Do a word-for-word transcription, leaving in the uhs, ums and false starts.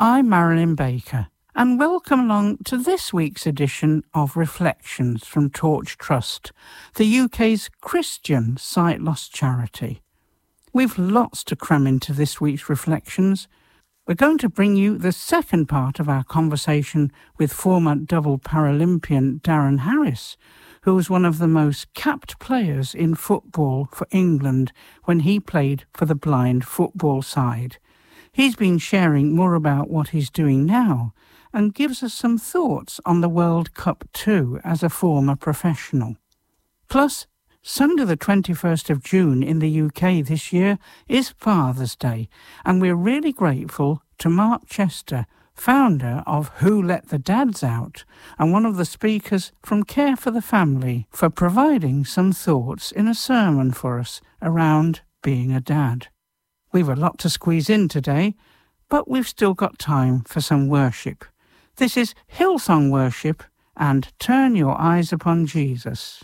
I'm Marilyn Baker, and welcome along to this week's edition of Reflections from Torch Trust, the U K's Christian sight loss charity. We've lots to cram into this week's Reflections. We're going to bring you the second part of our conversation with former double Paralympian Darren Harris, who was one of the most capped players in football for England when he played for the blind football side. He's been sharing more about what he's doing now and gives us some thoughts on the World Cup too as a former professional. Plus, Sunday the twenty-first of June in the U K this year is Father's Day, and we're really grateful to Mark Chester, founder of Who Let the Dads Out, and one of the speakers from Care for the Family, for providing some thoughts in a sermon for us around being a dad. We've a lot to squeeze in today, but we've still got time for some worship. This is Hillsong Worship and Turn Your Eyes Upon Jesus.